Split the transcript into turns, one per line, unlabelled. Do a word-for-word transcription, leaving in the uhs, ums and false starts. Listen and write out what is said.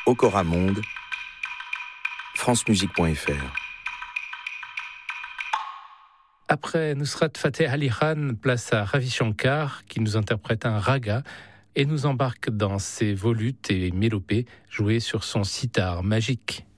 Okora Monde, francemusique point f r.
Après Nusrat Fateh Ali Khan, place à Ravi Shankar qui nous interprète un raga et nous embarque dans ses volutes et mélopées joués sur son sitar magique.